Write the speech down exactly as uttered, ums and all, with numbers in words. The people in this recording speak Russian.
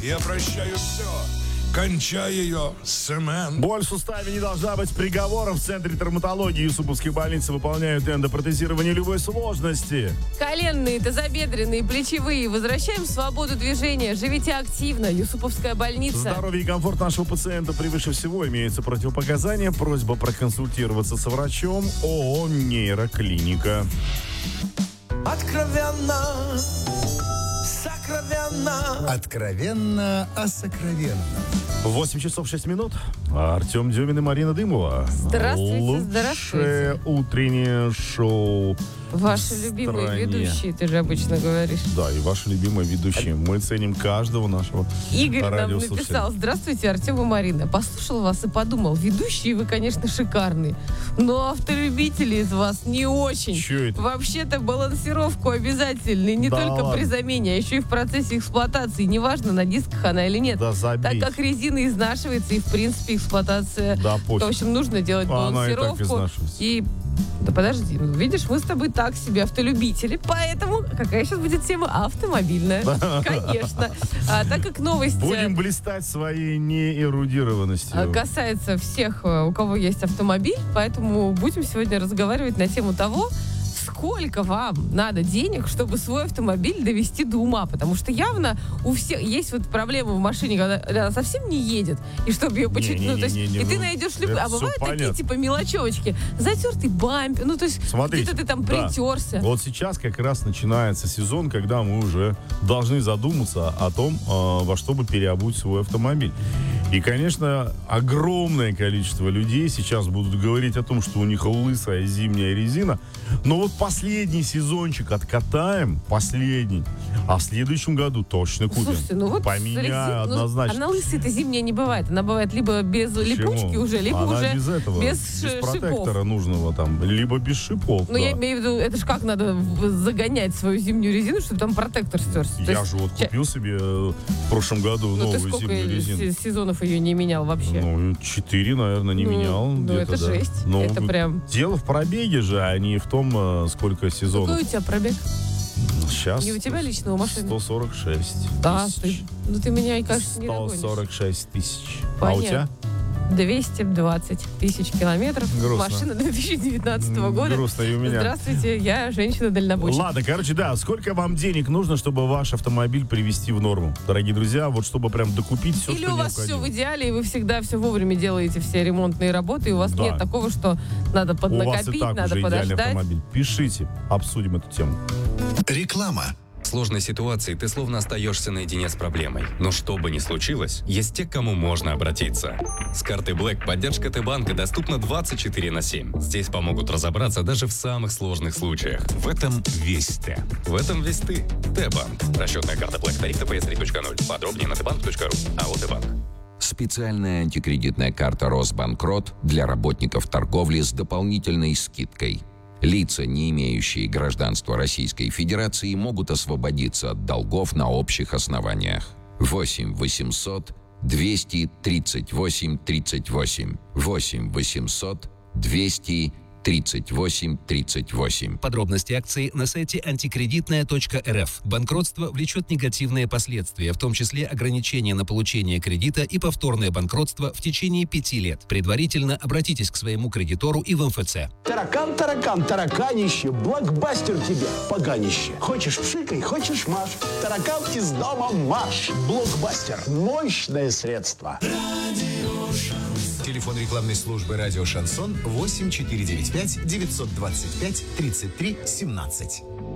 Я прощаю все, кончая ее цемент. Боль в суставе не должна быть приговором. В Центре травматологии Юсуповской больницы выполняют эндопротезирование любой сложности. Коленные, тазобедренные, плечевые. Возвращаем свободу движения. Живите активно. Юсуповская больница. Здоровье и комфорт нашего пациента превыше всего. Имеются противопоказания. Просьба проконсультироваться со врачом. ООО «Нейроклиника». Откровенно, сокровенно. Откровенно о сокровенном. восемь часов шесть минут. Артем Дюмин и Марина Дымова. Здравствуйте, Лучшее здравствуйте. утреннее шоу. Ваши в любимые стране. ведущие, ты же обычно говоришь. Да, и ваши любимые ведущие. Мы ценим каждого нашего Игорь нам радиослушателя. написал: здравствуйте, Артем и Марина. Послушал вас и подумал, ведущие вы, конечно, шикарные, но автолюбители из вас не очень. Чё это? Вообще-то балансировку обязательно, и не Да только ладно. при замене, а еще и в процессе эксплуатации. Неважно, на дисках она или нет. Да забей. Так как резина изнашивается, и в принципе эксплуатация. Да, пофиг. В общем, нужно делать Она и так балансировку. изнашивается. И да подожди, ну, видишь, мы с тобой так себе автолюбители, поэтому какая сейчас будет тема? Автомобильная. Конечно. А, так как новость э, Будем блистать своей неэрудированностью. а, касается всех, э, у кого есть автомобиль, поэтому будем сегодня разговаривать на тему того, сколько вам надо денег, чтобы свой автомобиль довести до ума. Потому что явно у всех есть вот проблема в машине, когда она совсем не едет, и чтобы ее починить. Ну, то есть, Не-не-не-не, и ты ну, найдешь это любые. А всё бывают такие понятно. типа мелочевочки. Затертый бампер, ну то есть Смотрите, где-то ты там да. притерся. Вот сейчас как раз начинается сезон, когда мы уже должны задуматься о том, э, во что бы переобуть свой автомобиль. И, конечно, огромное количество людей сейчас будут говорить о том, что у них лысая зимняя резина. Но вот последний сезончик откатаем, последний, а в следующем году точно купим. Слушайте, ну вот Поменяю резин- ну, однозначно. она лысая-то зимняя не бывает. Она бывает либо без Почему? липучки уже, либо Она уже без этого, без, без ш- протектора шипов. нужного там, либо без шипов. Ну, да. я имею в виду, это ж как надо в- загонять свою зимнюю резину, чтобы там протектор стерся. То Я есть же вот ча- купил себе э, в прошлом году Ну, ты новую сколько зимнюю резину. се- сезонов ее не менял вообще? Ну, четыре, наверное, не Ну, менял. ну, где-то, это да. жесть. Но Это прям- дело в пробеге же, а не в том, э, сколько сезонов. Какой у тебя пробег? Сейчас Не у тебя лично, у машины? сто сорок шесть Да, тысяч. ты, ну ты меня, кажется, не сто догонишь. сорок шесть тысяч. А у Понятно. тебя? двести двадцать тысяч километров. Грустно. Машина две тысячи девятнадцатого года. Грустно и у меня. Здравствуйте, я женщина-дальнобойщик. Ладно, короче, да, сколько вам денег нужно, чтобы ваш автомобиль привести в норму? Дорогие друзья, вот чтобы прям докупить все, Или что у вас все необходимо. в идеале, и вы всегда все вовремя делаете все ремонтные работы, и у вас Да. нет такого, что надо У вас и поднакопить, так надо уже идеальный подождать. автомобиль. Пишите, обсудим эту тему. Реклама. В сложной ситуации ты словно остаешься наедине с проблемой. Но что бы ни случилось, есть те, к кому можно обратиться. С картой Black поддержка Т-банка доступна двадцать четыре на семь. Здесь помогут разобраться даже в самых сложных случаях. В этом весь Т. В этом весь ты. Т-банк. Расчетная карта Black. Тариф Т П С три точка ноль. Подробнее на тбанк точка ру. АО Т-банк. Специальная антикредитная карта «Росбанкрот» для работников торговли с дополнительной скидкой. Лица, не имеющие гражданства Российской Федерации, могут освободиться от долгов на общих основаниях. восемь восемьсот двести тридцать восемь тридцать восемь. восемь восемьсот двести тридцать восемь тридцать восемь. Подробности акции на сайте антикредитная точка эр эф. Банкротство влечет негативные последствия, в том числе ограничения на получение кредита и повторное банкротство в течение пяти лет. Предварительно обратитесь к своему кредитору и в эм эф це. Таракан, таракан, тараканище, блокбастер тебе, поганище. Хочешь пшикай, хочешь маш. Таракан из дома марш. Блокбастер. Мощное средство. Телефон рекламной службы «Радио Шансон» восемь четыре девять пять девятьсот двадцать пять тридцать три семнадцать.